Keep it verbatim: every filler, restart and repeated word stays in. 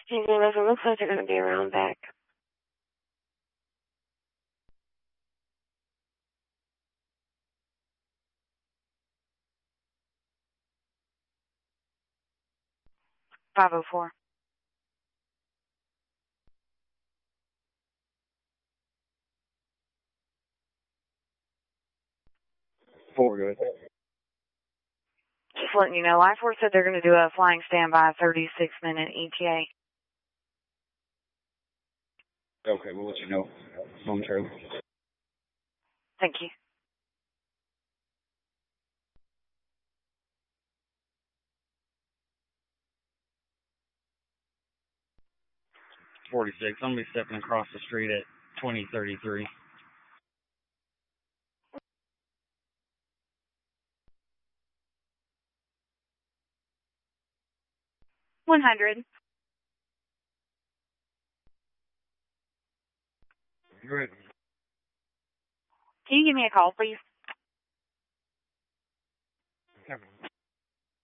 Hey, Dennis, it looks like they're going to be around back. five oh four. Four, good. Just letting you know, I four said they're going to do a flying standby thirty-six minute E T A. Okay, we'll let you know momentarily. Thank you. forty-six, I'm going to be stepping across the street at twenty thirty-three. one hundred. Great. Can you give me a call, please?